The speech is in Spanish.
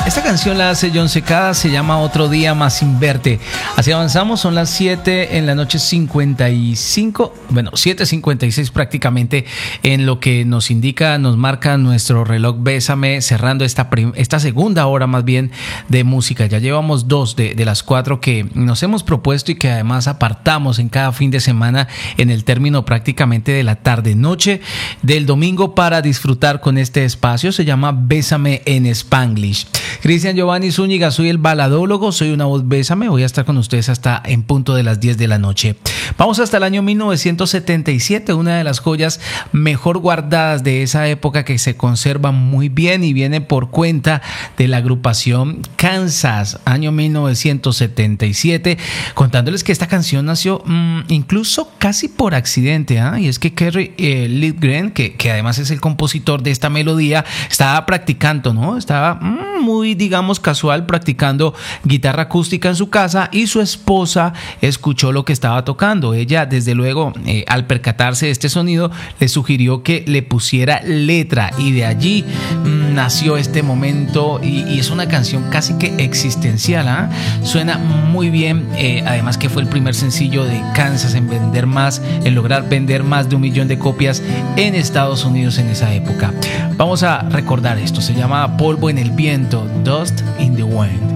Esta canción la hace Jon Secada, se llama Otro Día Más Sin Verte. Así avanzamos, son las 7 en la noche 55, bueno, 7:56 prácticamente en lo que nos indica, nos marca nuestro reloj Bésame, cerrando esta segunda hora más bien de música. Ya llevamos 2 de las 4 que nos hemos propuesto y que además apartamos en cada fin de semana en el término prácticamente de la tarde-noche del domingo para disfrutar con este espacio. Se llama Bésame en Spanglish. Cristian Giovanni Zúñiga, soy el baladólogo, soy una voz Bésame, voy a estar con ustedes hasta en punto de las 10 de la noche. Vamos hasta el año 1977, una de las joyas mejor guardadas de esa época que se conserva muy bien y viene por cuenta de la agrupación Kansas, año 1977, contándoles que esta canción nació incluso casi por accidente, y es que Kerry Livgren, que además es el compositor de esta melodía, estaba practicando, ¿no? Estaba muy, digamos, casual practicando guitarra acústica en su casa y su esposa escuchó lo que estaba tocando. Ella, desde luego, al percatarse de este sonido, le sugirió que le pusiera letra y de allí nació este momento y es una canción casi que existencial, Suena muy bien, además que fue el primer sencillo de Kansas en vender más, en lograr vender más de 1 millón de copias en Estados Unidos en esa época. Vamos a recordar esto, se llama Polvo en el Viento, Dust in the Wind.